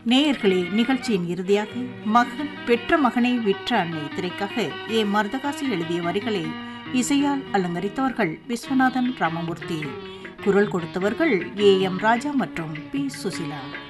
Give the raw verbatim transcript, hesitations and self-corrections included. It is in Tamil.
நேயர்களே, நிகழ்ச்சியின் இறுதியாக மகன் பெற்ற மகனை விற்ற அன்னை திரைக்காக ஏ மருதகாசி எழுதிய வரிகளை இசையால் அலங்கரித்தவர்கள் விஸ்வநாதன் ராமமூர்த்தி. குரல் கொடுத்தவர்கள் ஏ எம் ராஜா மற்றும் பி சுசிலா.